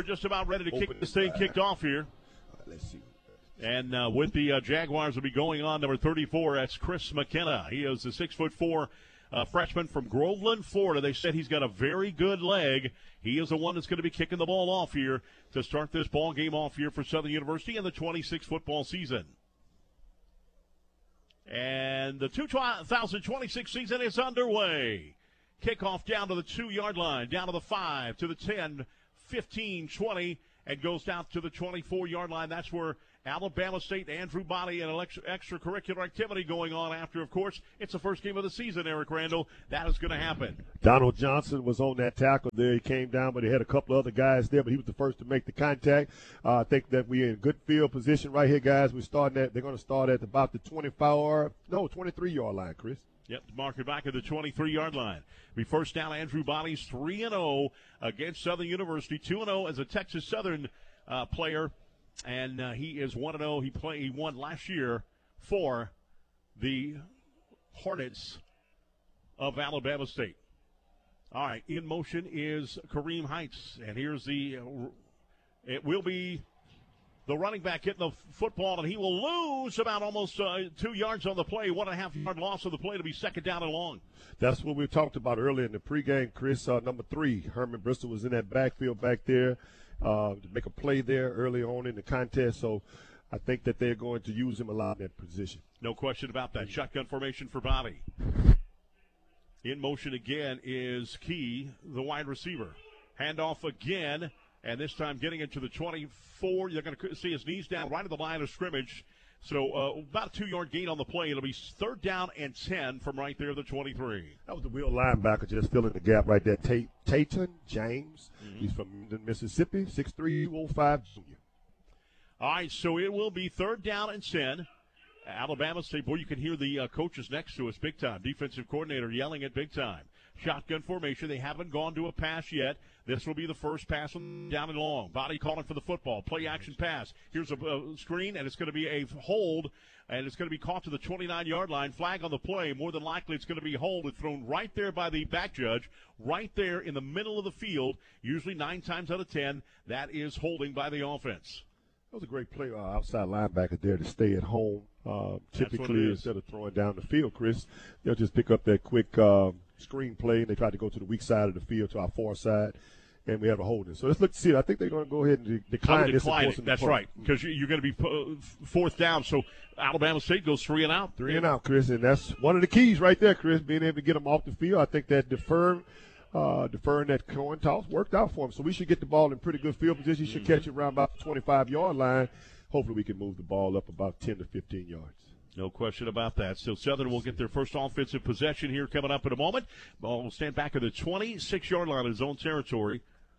just about ready to kick this thing kicked off here. Let's see. And with the Jaguars will be going on number 34. That's Chris McKenna. He is a 6'4" freshman from Groveland, Florida. They said he's got a very good leg. He is the one that's going to be kicking the ball off here to start this ball game off here for Southern University in the 26 football season. And the 2026 season is underway. Kickoff down to the 2-yard line, down to the 5, to the 10, 15, 20, and goes down to the 24-yard line. That's where Alabama State, Andrew Body, and extracurricular activity going on after, of course, it's the first game of the season, Eric Randall. That is going to happen. Donald Johnson was on that tackle there. He came down, but he had a couple of other guys there, but he was the first to make the contact. I think that we're in good field position right here, guys. They're going to start at about the 23-yard line, Chris. Yep, mark it back at the 23-yard line. We first down, Andrew Bodies 3-0 against Southern University, 2-0 as a Texas Southern player, and he is 1-0. He won last year for the Hornets of Alabama State. All right, in motion is Kareem Heights, and here's it will be the running back hitting the football, and he will lose about almost 2 yards on the play, 1.5-yard loss of the play to be second down and long. That's what we talked about earlier in the pregame, Chris. Number 3, Herman Bristol was in that backfield back there to make a play there early on in the contest. So I think that they're going to use him a lot in that position. No question about that. Shotgun formation for Bobby. In motion again is Key, the wide receiver. Handoff again. And this time getting into the 24. You're going to see his knees down right at the line of scrimmage. So about a 2-yard gain on the play. It'll be third down and 10 from right there, the 23. That was the wheel linebacker just filling the gap right there. Tayton James. Mm-hmm. He's from Mississippi, 6'3", 205 junior. All right, so it will be third down and 10. Alabama State, boy, you can hear the coaches next to us big time. Defensive coordinator yelling at big time. Shotgun formation. They haven't gone to a pass yet. This will be the first pass down and long. Body calling for the football. Play action pass. Here's a screen, and it's going to be a hold, and it's going to be caught to the 29-yard line. Flag on the play. More than likely it's going to be hold. It's thrown right there by the back judge, right there in the middle of the field. Usually 9 times out of 10, that is holding by the offense. That was a great play outside linebacker there to stay at home. Typically, instead of throwing down the field, Chris, they'll just pick up that quick screen play, and they try to go to the weak side of the field, to our far side, and we have a holding. So let's look to see. I think they're going to go ahead and decline this. That's right, because you're going to be fourth down. So Alabama State goes 3 and out. 3 and out, Chris, and that's one of the keys right there, Chris, being able to get them off the field. I think that deferring that coin toss worked out for them. So we should get the ball in pretty good field position. Should catch it around about the 25-yard line. Hopefully we can move the ball up about 10 to 15 yards. No question about that. So Southern will get their first offensive possession here coming up in a moment. Ball will stand back at the 26-yard line in his own territory.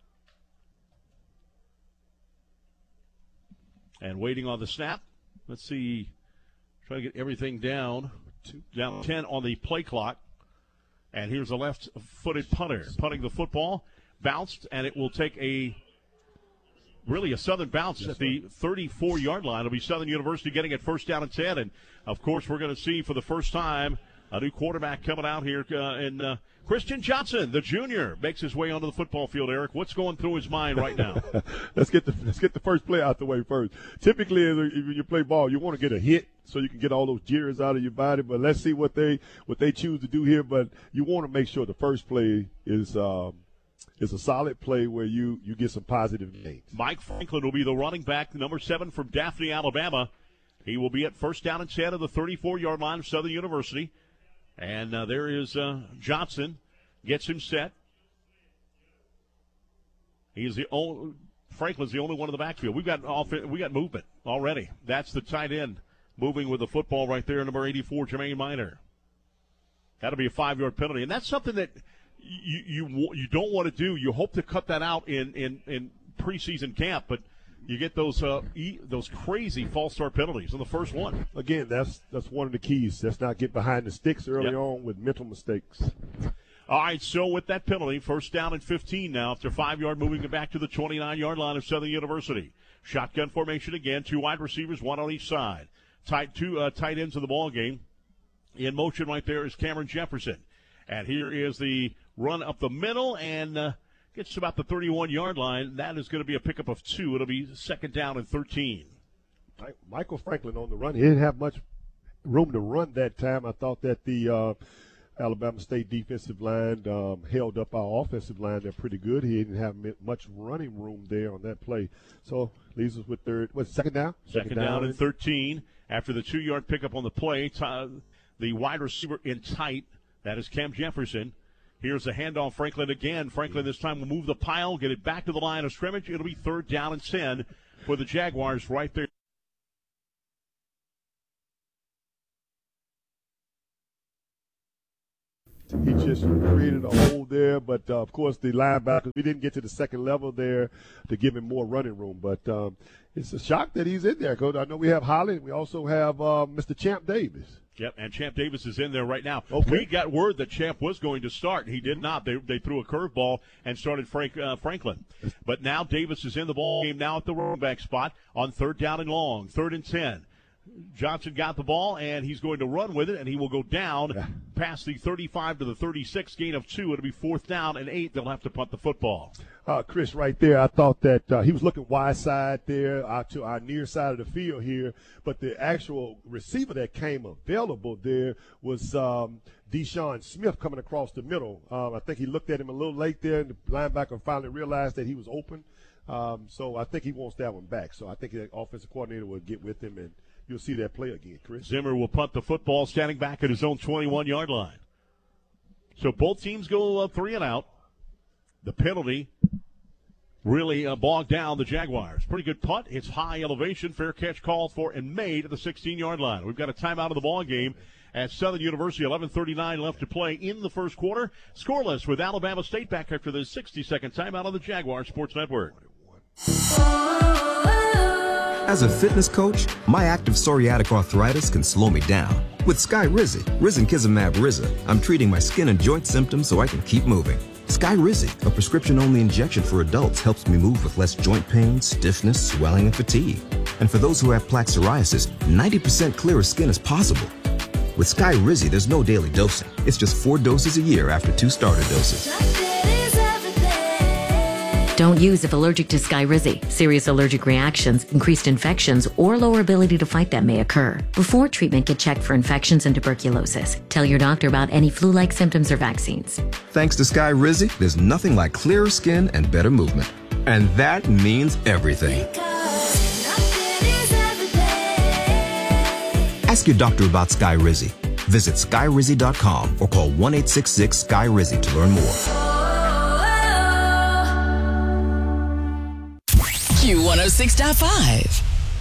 And waiting on the snap. Let's see. Try to get everything down. Down 10 on the play clock. And here's a left-footed punter. Punting the football. Bounced, and it will take a Southern bounce at the 34-yard line. It'll be Southern University getting it first down and 10. And, of course, we're going to see for the first time a new quarterback coming out here. And Christian Johnson, the junior, makes his way onto the football field, Eric. What's going through his mind right now? Let's get the first play out the way first. Typically, when you play ball, you want to get a hit so you can get all those jitters out of your body. But let's see what they choose to do here. But you want to make sure the first play is a solid play where you get some positive gains. Mike Franklin will be the running back, number 7 from Daphne, Alabama. He will be at first down and 10 of the 34-yard line of Southern University. And there is Johnson, gets him set. Franklin's the only one in the backfield. We got movement already. That's the tight end moving with the football right there, number 84, Jermaine Minor. That'll be a 5-yard penalty, and that's something that you don't want to do. You hope to cut that out in preseason camp, but you get those crazy false start penalties on the first one. Again, that's one of the keys. Let's not get behind the sticks early on with mental mistakes. All right, so with that penalty, first down and 15 now after 5-yard, moving it back to the 29-yard line of Southern University. Shotgun formation again, 2 wide receivers, 1 on each side. Two tight ends of the ball game. In motion right there is Cameron Jefferson. And here is the run up the middle, and Gets to about the 31-yard line. That is going to be a pickup of 2. It'll be 2nd down and 13. Michael Franklin on the run. He didn't have much room to run that time. I thought that the Alabama State defensive line held up our offensive line there pretty good. He didn't have much running room there on that play. So leaves us with 2nd down? 2nd down and 13. After the 2-yard pickup on the play, the wide receiver in tight, that is Cam Jefferson. Here's the handoff, Franklin again. Franklin this time will move the pile, get it back to the line of scrimmage. It'll be 3rd down and 10 for the Jaguars right there. He just created a hole there, but of course the linebacker, we didn't get to the second level there to give him more running room. But it's a shock that he's in there, Coach. I know we have Holland. We also have Mr. Champ Davis. Yep, and Champ Davis is in there right now. Okay. We got word that Champ was going to start. He did not. They threw a curveball and started Franklin. But now Davis is in the ball game now at the running back spot on 3rd down and long, 3rd and 10. Johnson got the ball, and he's going to run with it, and he will go down past the 35 to the 36, gain of 2. It'll be 4th down and 8. They'll have to punt the football. Chris, right there, I thought that he was looking wide side there to our near side of the field here, but the actual receiver that came available there was Deshaun Smith coming across the middle. I think he looked at him a little late there, and the linebacker finally realized that he was open. So I think he wants that one back. So I think the offensive coordinator will get with him, and you'll see that play again, Chris. Zimmer will punt the football standing back at his own 21-yard line. So both teams go 3 and out. The penalty really bogged down the Jaguars. Pretty good punt. It's high elevation. Fair catch called for and made at the 16-yard line. We've got a timeout of the ball game at Southern University. 11:39 left to play in the first quarter. Scoreless with Alabama State back after the 60-second timeout on the Jaguar Sports Network. As a fitness coach, my active psoriatic arthritis can slow me down. With Skyrizi, Risankizumab Riza, I'm treating my skin and joint symptoms so I can keep moving. Skyrizi, a prescription-only injection for adults, helps me move with less joint pain, stiffness, swelling, and fatigue. And for those who have plaque psoriasis, 90% clearer skin is possible. With Skyrizi, there's no daily dosing. It's just 4 doses a year after 2 starter doses. Don't use if allergic to Skyrizi. Serious allergic reactions, increased infections, or lower ability to fight them may occur. Before treatment, get checked for infections and tuberculosis. Tell your doctor about any flu-like symptoms or vaccines. Thanks to Skyrizi, there's nothing like clearer skin and better movement. And that means everything. Ask your doctor about Skyrizi. Visit Skyrizi.com or call 1-866-SKY-RIZI to learn more. Q106.5.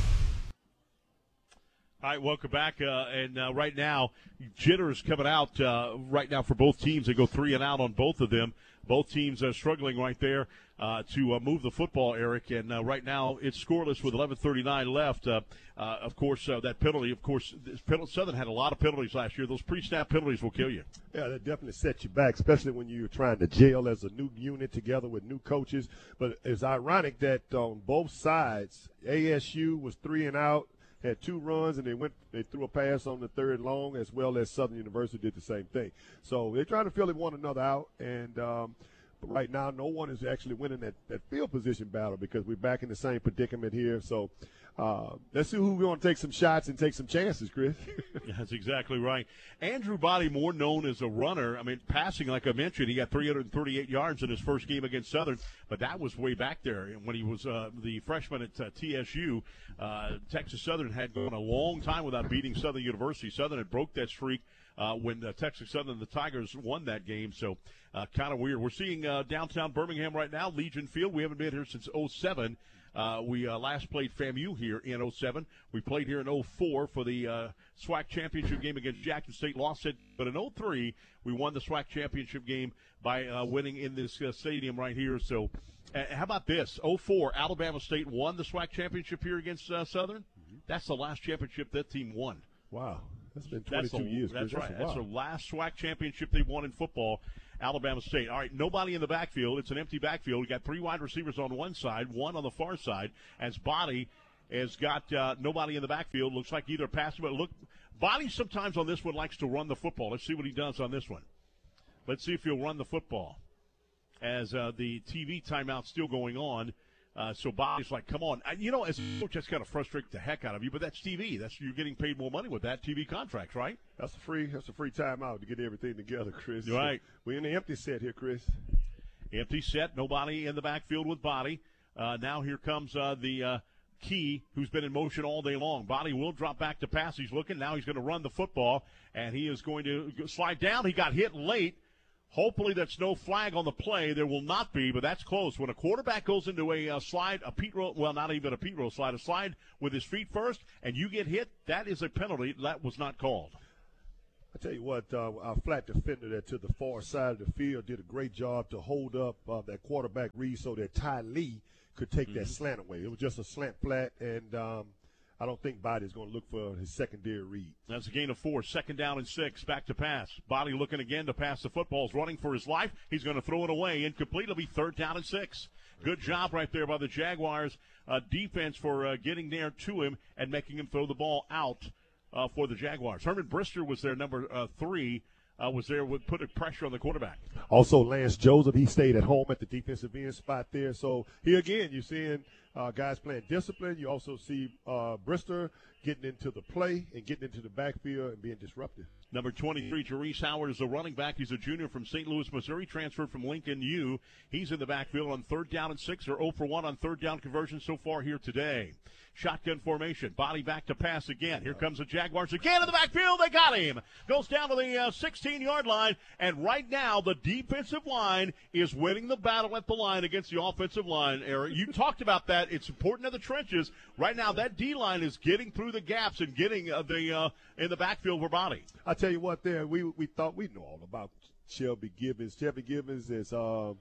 All right, welcome back. Right now, jitters coming out right now for both teams. They go 3 and out on both of them. Both teams are struggling right there to move the football, Eric. And right now, it's scoreless with 11:39 left. Of course, that penalty, Southern had a lot of penalties last year. Those pre-snap penalties will kill you. Yeah, that definitely sets you back, especially when you're trying to gel as a new unit together with new coaches. But it's ironic that on both sides, ASU was 3 and out, had 2 runs, and they threw a pass on the 3rd long, as well as Southern University did the same thing. So they're trying to feel one another out, and but right now no one is actually winning that field position battle because we're back in the same predicament here. So let's see who's going to take some shots and take some chances, Chris. That's exactly right. Andrew Body, more known as a runner. I mean, passing, like I mentioned, he got 338 yards in his first game against Southern, but that was way back there when he was the freshman at TSU. Texas Southern had gone a long time without beating Southern University. Southern had broke that streak when Texas Southern, the Tigers, won that game. So kind of weird. We're seeing downtown Birmingham right now, Legion Field. We haven't been here since 2007. We last played FAMU here in 2007. We played here in 2004 for the SWAC championship game against Jackson State. Lost it, but in 2003 we won the SWAC championship game by winning in this stadium right here. So how about this? 2004, Alabama State won the SWAC championship here against Southern. Mm-hmm. That's the last championship that team won. Wow. That's been 22 years. That's right. That's the last SWAC championship they won in football, Alabama State. All right, nobody in the backfield. It's an empty backfield. We got 3 wide receivers on one side, 1 on the far side. As Body has got nobody in the backfield. Looks like either pass, but look, Body sometimes on this one likes to run the football. Let's see what he does on this one. Let's see if he'll run the football. as the TV timeout's still going on. So Bobby's like, come on. As a coach, that's got to frustrate the heck out of you, but that's TV. You're getting paid more money with that TV contracts, right? That's a free timeout to get everything together, Chris. Right. So we're in the empty set here, Chris. Empty set, nobody in the backfield with Body. Now here comes the Key, who's been in motion all day long. Body will drop back to pass. He's looking. Now he's going to run the football, and he is going to slide down. He got hit late. Hopefully that's no flag on the play. There will not be, but that's close. When a quarterback goes into a slide, a Pete Rose, well, not even a Pete Rose slide, a slide with his feet first, and you get hit, that is a penalty. That was not called. I tell you what, our flat defender that to the far side of the field did a great job to hold up that quarterback read so that Ty Lee could take that slant away. It was just a slant flat, and I don't think Body's going to look for his secondary read. That's a gain of 4, 2nd down and 6, back to pass. Body looking again to pass the football. He's running for his life. He's going to throw it away. Incomplete. It'll be 3rd down and 6. Good job right there by the Jaguars defense for getting there to him and making him throw the ball out for the Jaguars. Herman Brister was their number 3. Was there with putting pressure on the quarterback. Also, Lance Joseph, he stayed at home at the defensive end spot there. So here again, you're seeing guys playing discipline. You also see Brister getting into the play and getting into the backfield and being disruptive. Number 23, Jerice Howard is a running back. He's a junior from St. Louis, Missouri, transferred from Lincoln U. He's in the backfield on 3rd down and 6, or 0 for 1 on 3rd down conversion so far here today. Shotgun formation. Body back to pass again. Here comes the Jaguars again in the backfield. They got him. Goes down to the 16-yard line. And right now, the defensive line is winning the battle at the line against the offensive line. Eric, you talked about that. It's important in the trenches. Right now, that D-line is getting through the gaps and getting in the backfield for Body. I tell you what, there we thought we know all about Shelby Gibbons. Shelby Gibbons is our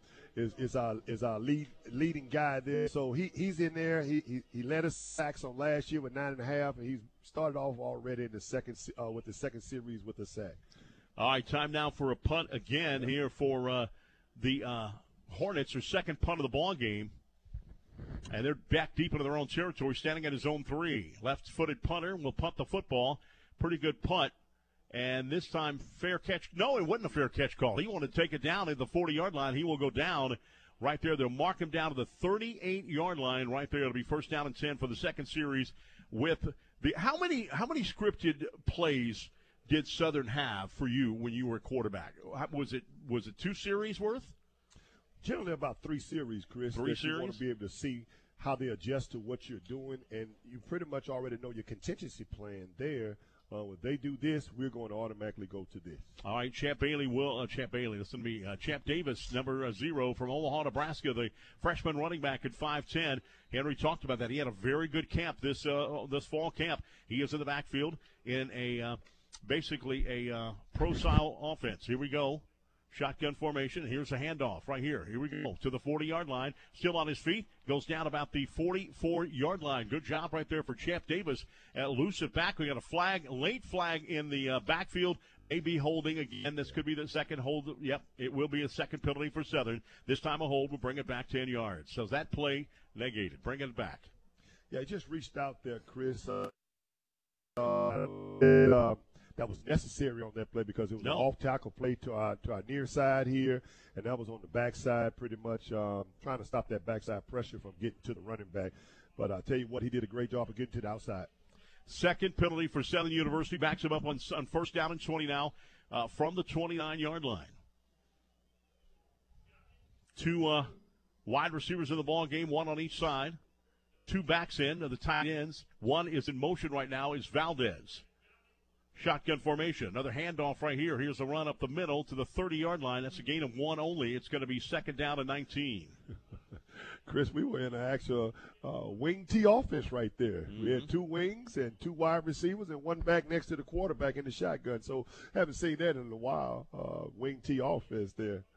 leading guy there. So he's in there. He led us sacks on last year with 9.5, and he's started off already in the second with the second series with a sack. All right, time now for a punt again here for the Hornets. Their second punt of the ball game. And they're back deep into their own territory, standing at his own 3. Left-footed punter will punt the football. Pretty good punt. And this time, fair catch. No, it wasn't a fair catch call. He wanted to take it down at the 40-yard line. He will go down right there. They'll mark him down to the 38-yard line right there. It'll be 1st down and 10 for the second series. With the how many scripted plays did Southern have for you when you were a quarterback? Was it 2 series worth? Generally about 3 series, Chris. 3 series? You want to be able to see how they adjust to what you're doing, and you pretty much already know your contingency plan there. When they do this, we're going to automatically go to this. All right, Champ Davis, number 0 from Omaha, Nebraska, the freshman running back at 5'10". Henry talked about that. He had a very good camp this fall camp. He is in the backfield in basically a pro-style offense. Here we go. Shotgun formation. Here's a handoff right here. Here we go to the 40-yard line. Still on his feet. Goes down about the 44-yard line. Good job right there for Champ Davis. Loose it back. We got a flag, late flag in the backfield. Maybe holding again. This could be the second hold. Yep, it will be a second penalty for Southern. This time a hold will bring it back 10 yards. So that play negated. Bring it back. Yeah, he just reached out there, Chris. That was necessary on that play because it was an off-tackle play to our near side here, and that was on the backside pretty much trying to stop that backside pressure from getting to the running back. But I tell you what, he did a great job of getting to the outside. Second penalty for Southern University. Backs him up on 1st down and 20 now from the 29-yard line. 2 wide receivers in the ball game, 1 on each side. 2 backs in of the tight ends. 1 is in motion right now is Valdez. Shotgun formation. Another handoff right here. Here's a run up the middle to the 30-yard line. That's a gain of 1 only. It's going to be 2nd down and 19. Chris, we were in an actual wing T offense right there. Mm-hmm. We had 2 wings and 2 wide receivers and 1 back next to the quarterback in the shotgun. So haven't seen that in a while. Wing T offense there.